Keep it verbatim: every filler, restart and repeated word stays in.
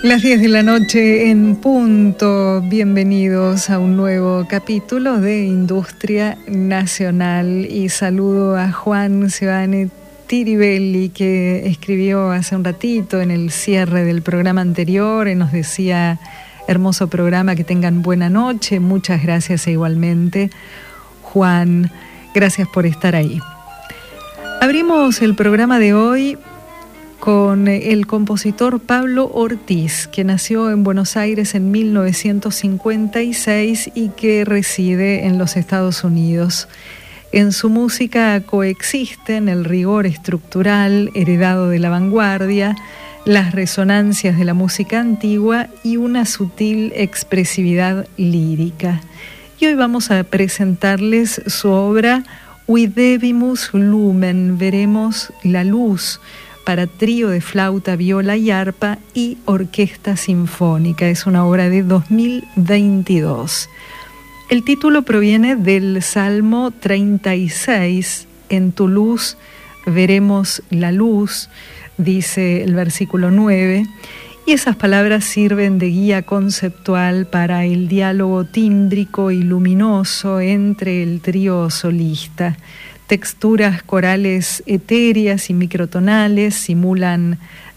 Las diez de la noche en punto. Bienvenidos a un nuevo capítulo de Industria Nacional. Y saludo a Juan Sebane Tiribelli, que escribió hace un ratito en el cierre del programa anterior y nos decía: hermoso programa, que tengan buena noche. Muchas gracias e igualmente, Juan, gracias por estar ahí. Abrimos el programa de hoy con el compositor Pablo Ortiz, que nació en Buenos Aires en mil novecientos cincuenta y seis y que reside en los Estados Unidos. En su música coexisten el rigor estructural heredado de la vanguardia, las resonancias de la música antigua y una sutil expresividad lírica. Y hoy vamos a presentarles su obra Videbimus Lumen, veremos la luz, para trío de flauta, viola y arpa y orquesta sinfónica. Es una obra de dos mil veintidós. El título proviene del Salmo treinta y seis. En tu luz veremos la luz, dice el versículo nueve, y esas palabras sirven de guía conceptual para el diálogo tímbrico y luminoso entre el trío solista. Texturas corales etéreas y microtonales simulan